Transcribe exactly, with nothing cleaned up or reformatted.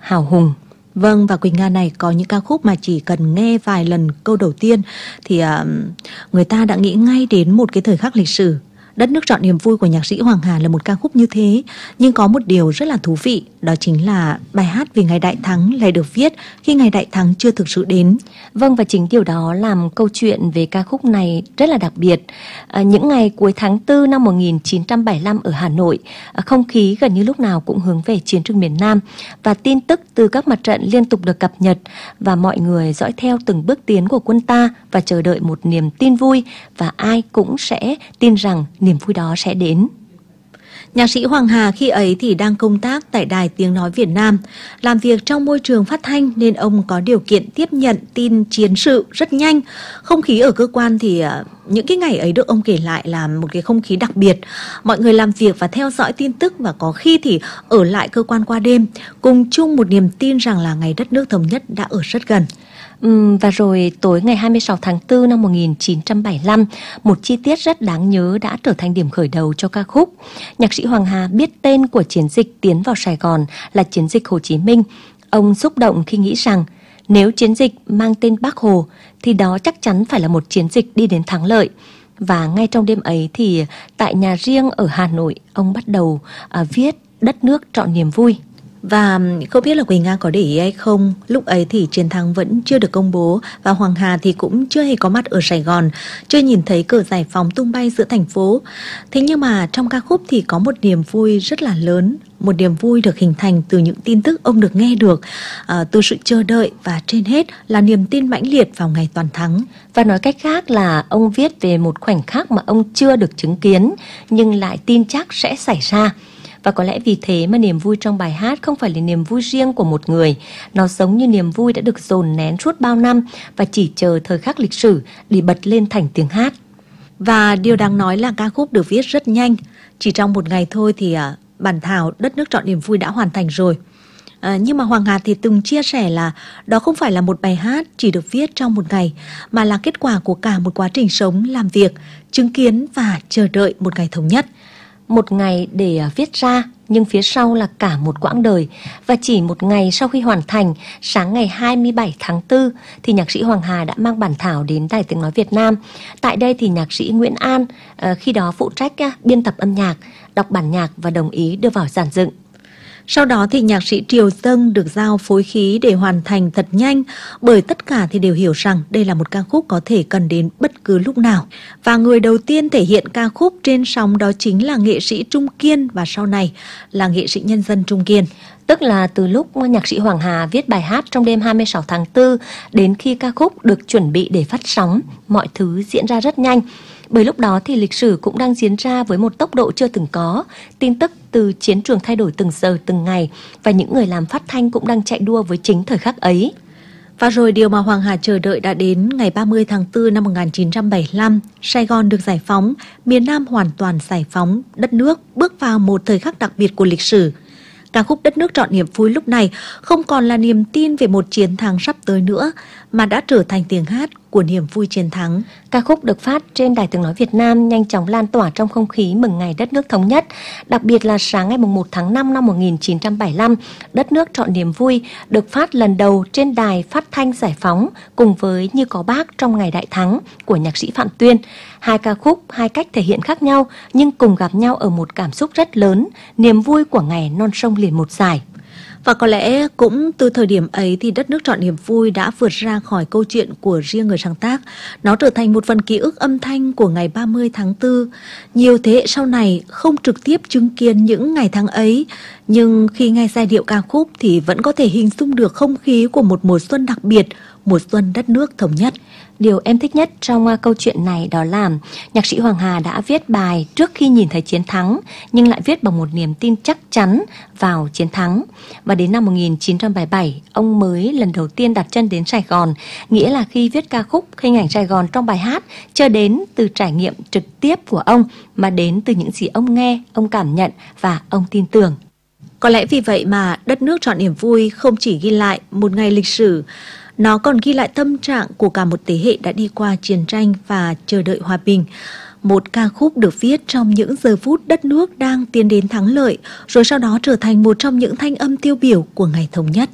hào hùng. Vâng, và Quỳnh Nga này, có những ca khúc mà chỉ cần nghe vài lần câu đầu tiên thì uh, người ta đã nghĩ ngay đến một cái thời khắc lịch sử. Đất nước trọn niềm vui của nhạc sĩ Hoàng Hà là một ca khúc như thế. Nhưng có một điều rất là thú vị, đó chính là bài hát Vì Ngày Đại Thắng lại được viết khi Ngày Đại Thắng chưa thực sự đến. Vâng, và chính điều đó làm câu chuyện về ca khúc này rất là đặc biệt. À, những ngày cuối tháng tư năm một nghìn chín trăm bảy mươi lăm ở Hà Nội, à, không khí gần như lúc nào cũng hướng về chiến trường miền Nam, và tin tức từ các mặt trận liên tục được cập nhật, và mọi người dõi theo từng bước tiến của quân ta và chờ đợi một niềm tin vui, và ai cũng sẽ tin rằng niềm vui đó sẽ đến. Nhạc sĩ Hoàng Hà khi ấy thì đang công tác tại Đài Tiếng Nói Việt Nam, làm việc trong môi trường phát thanh nên ông có điều kiện tiếp nhận tin chiến sự rất nhanh. Không khí ở cơ quan thì những cái ngày ấy được ông kể lại là một cái không khí đặc biệt. Mọi người làm việc và theo dõi tin tức, và có khi thì ở lại cơ quan qua đêm, cùng chung một niềm tin rằng là ngày đất nước thống nhất đã ở rất gần. Uhm, và rồi tối ngày hai mươi sáu tháng tư năm một nghìn chín trăm bảy mươi lăm, một chi tiết rất đáng nhớ đã trở thành điểm khởi đầu cho ca khúc. Nhạc sĩ Hoàng Hà biết tên của chiến dịch tiến vào Sài Gòn là chiến dịch Hồ Chí Minh. Ông xúc động khi nghĩ rằng nếu chiến dịch mang tên Bác Hồ thì đó chắc chắn phải là một chiến dịch đi đến thắng lợi. Và ngay trong đêm ấy thì tại nhà riêng ở Hà Nội, ông bắt đầu à, viết Đất nước trọn niềm vui. Và không biết là Quỳnh Nga có để ý hay không, lúc ấy thì chiến thắng vẫn chưa được công bố, và Hoàng Hà thì cũng chưa hề có mặt ở Sài Gòn, chưa nhìn thấy cờ giải phóng tung bay giữa thành phố. Thế nhưng mà trong ca khúc thì có một niềm vui rất là lớn, một niềm vui được hình thành từ những tin tức ông được nghe được, à, từ sự chờ đợi, và trên hết là niềm tin mãnh liệt vào ngày toàn thắng. Và nói cách khác là ông viết về một khoảnh khắc mà ông chưa được chứng kiến nhưng lại tin chắc sẽ xảy ra. Và có lẽ vì thế mà niềm vui trong bài hát không phải là niềm vui riêng của một người. Nó giống như niềm vui đã được dồn nén suốt bao năm và chỉ chờ thời khắc lịch sử để bật lên thành tiếng hát. Và điều đáng nói là ca khúc được viết rất nhanh. Chỉ trong một ngày thôi thì à, bản thảo Đất nước trọn niềm vui đã hoàn thành rồi. À, nhưng mà Hoàng Hà thì từng chia sẻ là đó không phải là một bài hát chỉ được viết trong một ngày, mà là kết quả của cả một quá trình sống, làm việc, chứng kiến và chờ đợi một ngày thống nhất. Một ngày để viết ra, nhưng phía sau là cả một quãng đời. Và chỉ một ngày sau khi hoàn thành, sáng ngày hai mươi bảy tháng tư, thì nhạc sĩ Hoàng Hà đã mang bản thảo đến Đài Tiếng Nói Việt Nam. Tại đây thì nhạc sĩ Nguyễn An, khi đó phụ trách biên tập âm nhạc, đọc bản nhạc và đồng ý đưa vào dàn dựng. Sau đó thì nhạc sĩ Triều Dâng được giao phối khí để hoàn thành thật nhanh, bởi tất cả thì đều hiểu rằng đây là một ca khúc có thể cần đến bất cứ lúc nào. Và người đầu tiên thể hiện ca khúc trên sóng đó chính là nghệ sĩ Trung Kiên, và sau này là nghệ sĩ nhân dân Trung Kiên. Tức là từ lúc nhạc sĩ Hoàng Hà viết bài hát trong đêm hai mươi sáu tháng tư đến khi ca khúc được chuẩn bị để phát sóng, mọi thứ diễn ra rất nhanh. Bởi lúc đó thì lịch sử cũng đang diễn ra với một tốc độ chưa từng có, tin tức từ chiến trường thay đổi từng giờ từng ngày, và những người làm phát thanh cũng đang chạy đua với chính thời khắc ấy. Và rồi điều mà Hoàng Hà chờ đợi đã đến. Ngày ba mươi tháng tư năm một nghìn chín trăm bảy mươi lăm, Sài Gòn được giải phóng, miền Nam hoàn toàn giải phóng, đất nước bước vào một thời khắc đặc biệt của lịch sử. Ca khúc Đất nước trọn niềm vui lúc này không còn là niềm tin về một chiến thắng sắp tới nữa, mà đã trở thành tiếng hát của niềm vui chiến thắng. Ca khúc được phát trên Đài Tiếng Nói Việt Nam nhanh chóng lan tỏa trong không khí mừng ngày đất nước thống nhất. Đặc biệt là sáng ngày một tháng năm năm một nghìn chín trăm bảy mươi lăm, Đất nước trọn niềm vui được phát lần đầu trên đài phát thanh giải phóng cùng với Như có bác trong ngày đại thắng của nhạc sĩ Phạm Tuyên. Hai ca khúc, hai cách thể hiện khác nhau nhưng cùng gặp nhau ở một cảm xúc rất lớn, niềm vui của ngày non sông liền một dài. Và có lẽ cũng từ thời điểm ấy thì Đất nước trọn niềm vui đã vượt ra khỏi câu chuyện của riêng người sáng tác. Nó trở thành một phần ký ức âm thanh của ngày ba mươi tháng tư. Nhiều thế hệ sau này không trực tiếp chứng kiến những ngày tháng ấy, nhưng khi nghe giai điệu ca khúc thì vẫn có thể hình dung được không khí của một mùa xuân đặc biệt, mùa xuân đất nước thống nhất. Điều em thích nhất trong uh, câu chuyện này đó là nhạc sĩ Hoàng Hà đã viết bài trước khi nhìn thấy chiến thắng, nhưng lại viết bằng một niềm tin chắc chắn vào chiến thắng. Và đến năm một nghìn chín trăm bảy mươi bảy, ông mới lần đầu tiên đặt chân đến Sài Gòn, nghĩa là khi viết ca khúc, hình ảnh Sài Gòn trong bài hát chưa đến từ trải nghiệm trực tiếp của ông, mà đến từ những gì ông nghe, ông cảm nhận và ông tin tưởng. Có lẽ vì vậy mà Đất nước trọn niềm vui không chỉ ghi lại một ngày lịch sử, nó còn ghi lại tâm trạng của cả một thế hệ đã đi qua chiến tranh và chờ đợi hòa bình. Một ca khúc được viết trong những giờ phút đất nước đang tiến đến thắng lợi, rồi sau đó trở thành một trong những thanh âm tiêu biểu của ngày thống nhất.